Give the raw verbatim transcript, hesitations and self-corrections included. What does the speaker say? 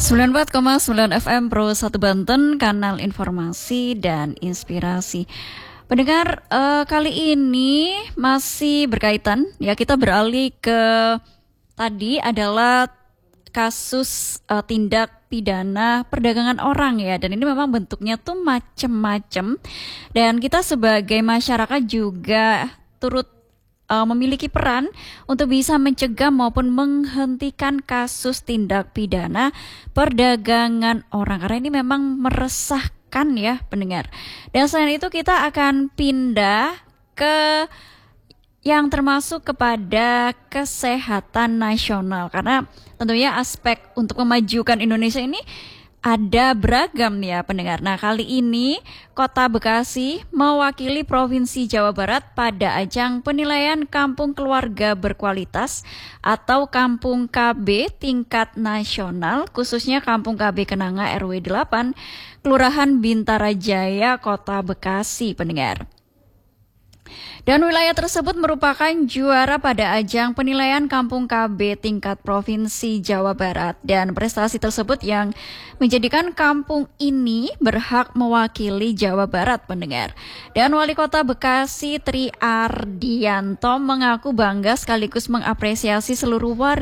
sembilan puluh empat koma sembilan F M Pro satu Banten, kanal informasi dan inspirasi. Pendengar, eh, kali ini masih berkaitan, ya kita beralih ke tadi adalah kasus eh, tindak pidana perdagangan orang ya, dan ini memang bentuknya tuh macem-macem, dan kita sebagai masyarakat juga turut uh, memiliki peran untuk bisa mencegah maupun menghentikan kasus tindak pidana perdagangan orang, karena ini memang meresahkan ya pendengar. Dan selain itu kita akan pindah ke yang termasuk kepada kesehatan nasional, karena tentunya aspek untuk memajukan Indonesia ini ada beragam ya pendengar. Nah, kali ini Kota Bekasi mewakili Provinsi Jawa Barat pada ajang penilaian Kampung Keluarga Berkualitas atau Kampung K B tingkat nasional, khususnya Kampung K B Kenanga R W delapan, Kelurahan Bintara Jaya, Kota Bekasi pendengar. Dan wilayah tersebut merupakan juara pada ajang penilaian Kampung K B tingkat Provinsi Jawa Barat. Dan prestasi tersebut yang menjadikan kampung ini berhak mewakili Jawa Barat pendengar. Dan Wali Kota Bekasi Tri Ardianto mengaku bangga sekaligus mengapresiasi seluruh warga